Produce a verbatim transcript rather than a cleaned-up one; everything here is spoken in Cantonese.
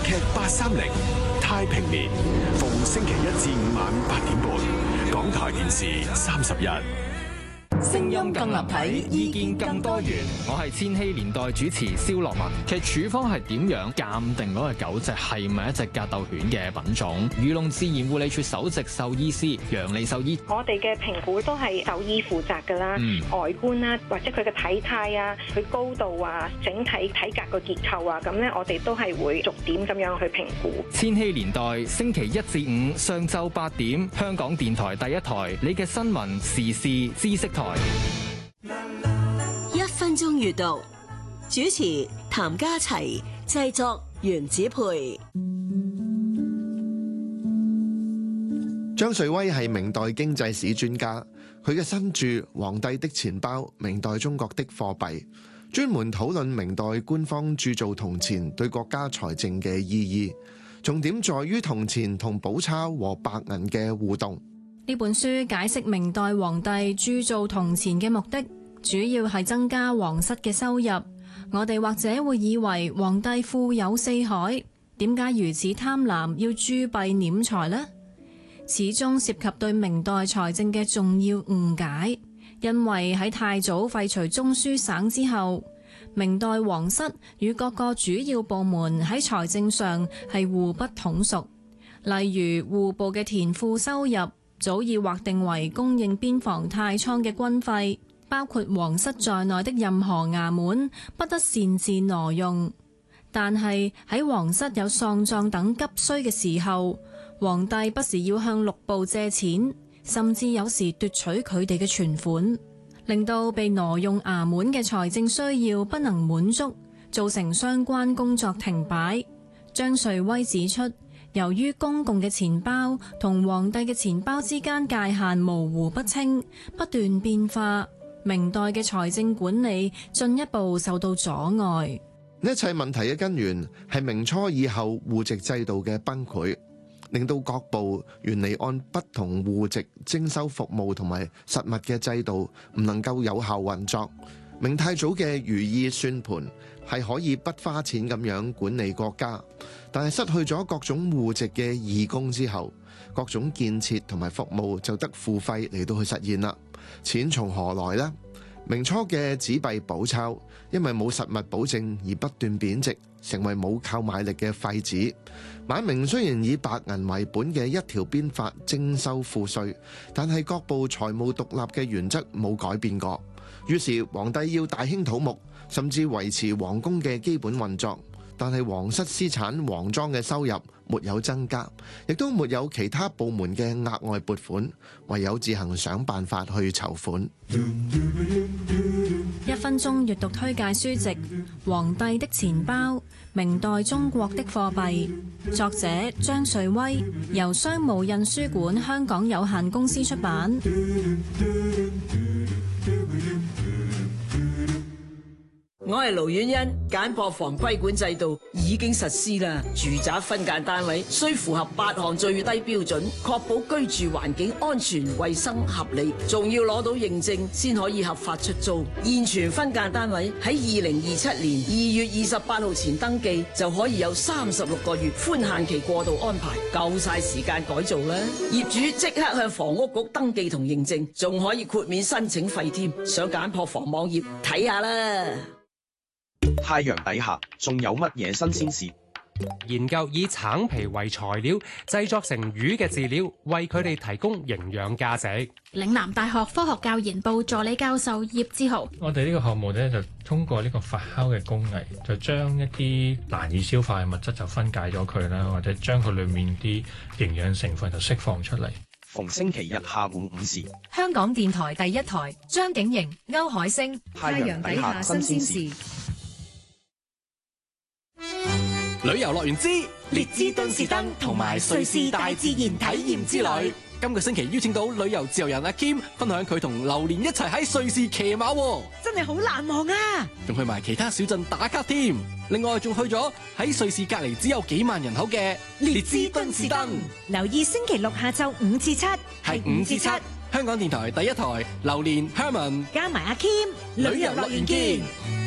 劇八三零太平年，逢星期一至五晚八點半，港台電視三十一。 聲音更立體，意見更多元。 我係千禧年代主持蕭樂文。其實處方係點樣鑑定嗰隻狗隻係咪一隻格鬥犬嘅品種？漁農自然護理署首席獸醫師楊利獸醫， 我哋嘅評估都係獸醫負責㗎啦，嗯、外觀啦，或者佢嘅體態啊，佢高度啊，整體體格個結構啊，咁咧我哋都係會逐點咁樣去評估。 千禧年代星期一至五上晝八點，香港電台第一台，你嘅新聞時事知識台。 一分鐘閱讀，主持譚家齊，製作袁子培。 張瑞威係明代經濟史專家，佢嘅新著《皇帝的錢包：明代中國的貨幣》，專門討論明代官方鑄造銅錢對國家財政嘅意義，重點在於銅錢同寶鈔和白銀嘅互動。 呢本書解釋明代皇帝鑄造銅錢嘅目的，主要係增加皇室嘅收入。我哋或者會以為皇帝富有四海，點解如此貪婪要鑄幣斂財呢？始終涉及對明代財政嘅重要誤解，因為喺太祖廢除中書省之後，明代皇室與各個主要部門喺財政上係互不統屬。例如戶部嘅田賦收入早已劃定為供應邊防太倉嘅軍費，包括皇室在內的任何衙門不得擅自挪用。但係喺皇室有喪葬等急需嘅時候，皇帝不時要向六部借錢，甚至有時奪取佢哋嘅存款，令到被挪用衙門嘅財政需要不能滿足，造成相關工作停擺。張瑞威指出，由於公共嘅錢包同皇帝嘅錢包之間界限模糊不清，不斷變化，明代嘅財政管理進一步受到阻礙。 一切問題嘅根源係明初以後戶籍制度嘅崩潰，令到各部原嚟按不同戶籍徵收服務同埋實物嘅制度唔能夠有效運作。明太祖嘅如意算盤係可以不花錢咁樣管理國家，但係失去咗各種戶籍嘅義工之後，各種建設同埋服務就得付費嚟到去實現啦。錢從何來呢？明初嘅紙幣寶鈔因為冇實物保證而不斷貶值，成為冇購買力嘅廢紙。晚明雖然以白銀為本嘅一條邊法徵收賦稅，但係各部財務獨立嘅原則冇改變過。於是皇帝要大興土木，甚至維持皇宮嘅基本運作，但係皇室私產皇莊嘅收入沒有增加，亦都沒有其他部門嘅額外撥款，唯有自行想辦法去籌款。 一分鐘閱讀推介書籍《皇帝的錢包：明代中國的貨幣》，作者張瑞威，由商務印書館香港有限公司出版。 我係盧婉欣，簡樸房規管制度已經實施啦。住宅分間單位需符合八項最低標準，確保居住環境安全、衛生、合理，仲要攞到認證先可以合法出租。現存分間單位喺二零二七年二月二十八號前登記，就可以有三十六個月寬限期過渡安排，夠晒時間改造啦。業主即刻向房屋局登記同認證，仲可以豁免申請費添。上簡樸房網頁睇下啦。 太陽底下仲有乜嘢新鮮事？ 研究以橙皮為材料製作成魚嘅飼料，為佢哋提供營養價值。 嶺南大學科學教研部助理教授葉志豪， 我哋呢個項目咧就通過呢個發酵嘅工藝，就將一啲難以消化嘅物質就分解咗佢啦，或者將佢裏面啲營養成分就釋放出嚟。 逢星期日下午五時， 香港電台第一台，張景瑩、歐海星， 太陽底下新鮮事。 旅遊樂園之列支敦士登同埋瑞士大自然體驗之旅，今個星期邀請到旅遊自由人阿 Kim 分享佢同榴蓮一齊喺瑞士騎馬， 真係好難忘啊！ 仲去埋其他小鎮打卡添。另外仲去咗喺瑞士隔籬只有幾萬人口嘅列支敦士登。 留意星期六下晝五至七， 係五至七，香港電台第一台榴蓮 Herman 加埋阿 Kim， 旅遊樂園見。